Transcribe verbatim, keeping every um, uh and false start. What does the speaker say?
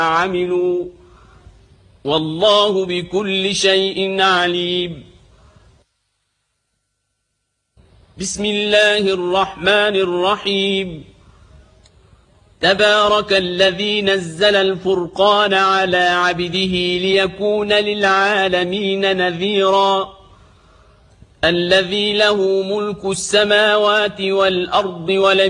عملوا والله بكل شيء عليم. بسم الله الرحمن الرحيم. تبارك الذي نزل الفرقان على عبده ليكون للعالمين نذيرا. الذي له ملك السماوات والأرض ولم